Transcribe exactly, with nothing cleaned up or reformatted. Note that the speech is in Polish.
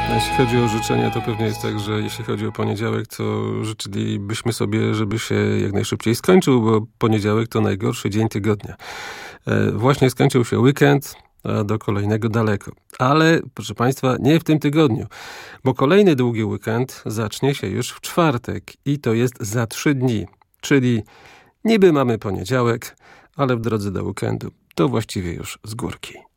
Jeśli chodzi o życzenia, to pewnie jest tak, że jeśli chodzi o poniedziałek, to życzylibyśmy sobie, żeby się jak najszybciej skończył, bo poniedziałek to najgorszy dzień tygodnia. E, właśnie skończył się weekend, a do kolejnego daleko. Ale, proszę Państwa, nie w tym tygodniu, bo kolejny długi weekend zacznie się już w czwartek i to jest za trzy dni, czyli niby mamy poniedziałek, ale w drodze do weekendu to właściwie już z górki.